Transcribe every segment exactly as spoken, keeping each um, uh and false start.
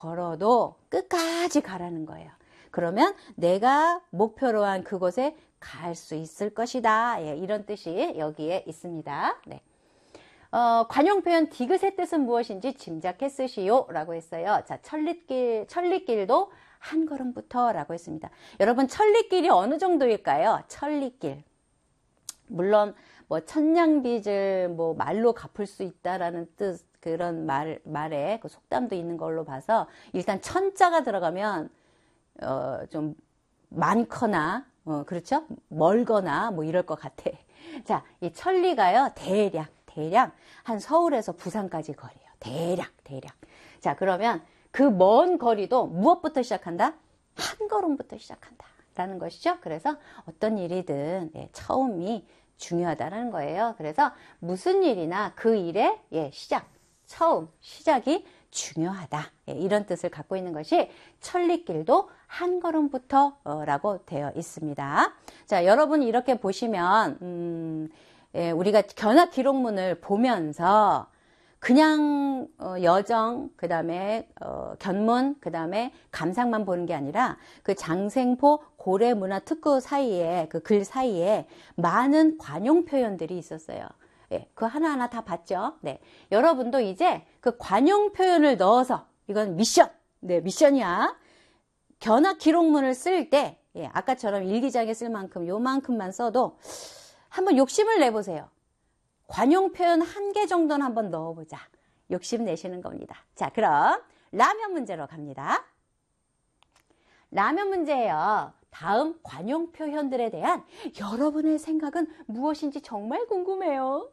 걸어도 끝까지 가라는 거예요. 그러면 내가 목표로 한 그곳에 갈 수 있을 것이다. 예, 이런 뜻이 여기에 있습니다. 네. 어, 관용 표현 디귿의 뜻은 무엇인지 짐작해 쓰시오 라고 했어요. 자, 천리길, 천리길도 한 걸음부터 라고 했습니다. 여러분, 천리길이 어느 정도일까요? 천리길. 물론, 뭐, 천냥빚을 뭐, 말로 갚을 수 있다라는 뜻, 그런 말, 말에 그 속담도 있는 걸로 봐서, 일단 천자가 들어가면, 어, 좀, 많거나, 어, 그렇죠? 멀거나, 뭐, 이럴 것 같아. 자, 이 천리가요, 대략, 대략, 한 서울에서 부산까지 거리예요. 대략, 대략. 자, 그러면 그 먼 거리도 무엇부터 시작한다? 한 걸음부터 시작한다. 라는 것이죠. 그래서 어떤 일이든, 예, 처음이 중요하다는 거예요. 그래서 무슨 일이나 그 일의, 예, 시작, 처음, 시작이 중요하다. 예, 이런 뜻을 갖고 있는 것이 천리길도 한 걸음부터 어, 라고 되어 있습니다. 자, 여러분 이렇게 보시면 음, 예, 우리가 견학 기록문을 보면서 그냥 어, 여정, 그 다음에 어, 견문, 그 다음에 감상만 보는 게 아니라 그 장생포 고래문화특구 사이에 그 글 사이에 많은 관용 표현들이 있었어요. 예, 그 하나하나 다 봤죠. 네, 여러분도 이제 그 관용 표현을 넣어서 이건 미션, 네, 미션이야. 견학 기록문을 쓸 때, 예, 아까처럼 일기장에 쓸 만큼 요만큼만 써도 한번 욕심을 내보세요. 관용 표현 한 개 정도는 한번 넣어보자. 욕심 내시는 겁니다. 자, 그럼 라면 문제로 갑니다. 라면 문제예요. 다음 관용 표현들에 대한 여러분의 생각은 무엇인지 정말 궁금해요.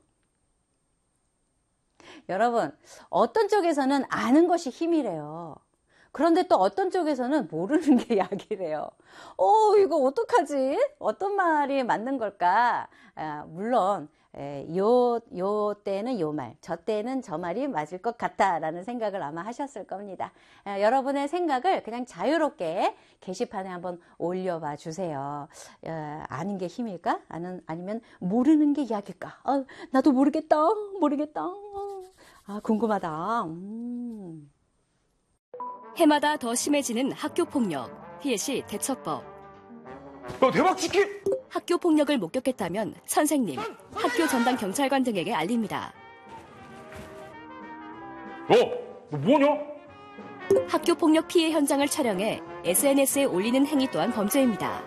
여러분, 어떤 쪽에서는 아는 것이 힘이래요. 그런데 또 어떤 쪽에서는 모르는 게 약이래요. 어, 이거 어떡하지? 어떤 말이 맞는 걸까? 아, 물론 에, 요, 요 때는 요 말, 저 때는 저 말이 맞을 것 같다라는 생각을 아마 하셨을 겁니다. 아, 여러분의 생각을 그냥 자유롭게 게시판에 한번 올려봐 주세요. 아, 아는 게 힘일까? 아는, 아니면 모르는 게 약일까? 아, 나도 모르겠다. 모르겠다. 아, 궁금하다. 음. 해마다 더 심해지는 학교폭력, 피해시 대처법. 야, 대박 치킨! 학교폭력을 목격했다면 선생님, 학교 전담 경찰관 등에게 알립니다. 야, 너 뭐냐? 학교폭력 피해 현장을 촬영해 에스엔에스에 올리는 행위 또한 범죄입니다.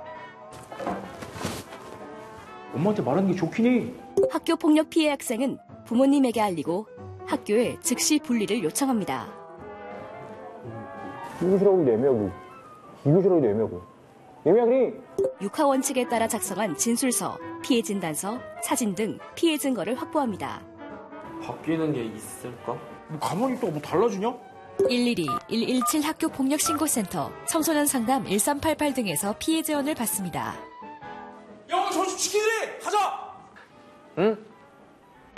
엄마한테 말하는 게 좋긴 해. 학교폭력 피해 학생은 부모님에게 알리고 학교에 즉시 분리를 요청합니다. 이것이라고 애매하고 이것이라고 애매하고 애매하니 육하 원칙에 따라 작성한 진술서, 피해 진단서, 사진 등 피해 증거를 확보합니다. 바뀌는 게 있을까? 뭐 가만히 있다가 뭐 달라지냐? 일일이 일일칠 학교폭력신고센터, 청소년 상담 일삼팔팔 등에서 피해 지원을 받습니다. 야, 오늘 점심 치킨이래! 가자! 응?